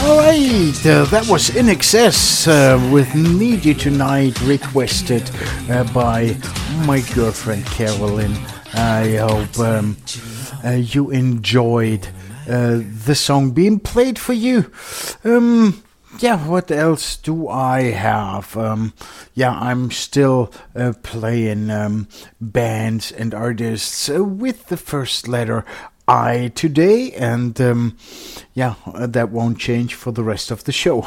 Alright, that was In Excess with Need You Tonight, requested by my girlfriend Carolyn. I hope you enjoyed the song being played for you. What else do I have? I'm still playing bands and artists with the first letter I today, and that won't change for the rest of the show.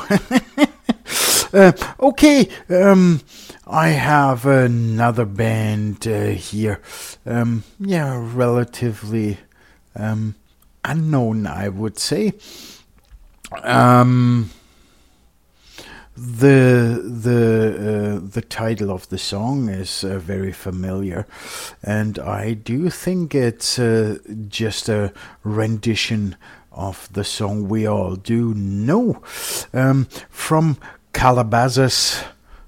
I have another band here. Relatively unknown, I would say. The title of the song is very familiar, and I do think it's just a rendition of the song we all do know, from Calabasas,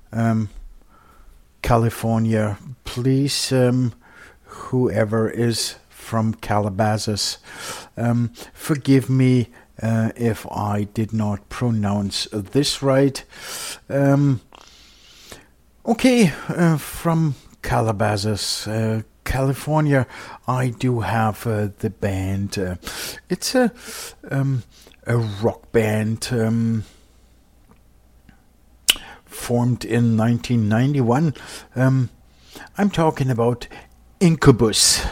California. Please, whoever is from Calabasas, forgive me if I did not pronounce this right. From Calabasas, California, I do have the band. It's a rock band formed in 1991. I'm talking about Incubus.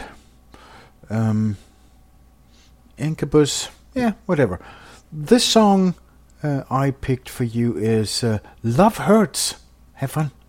Incubus. Yeah, whatever. This song I picked for you is Love Hurts. Have fun.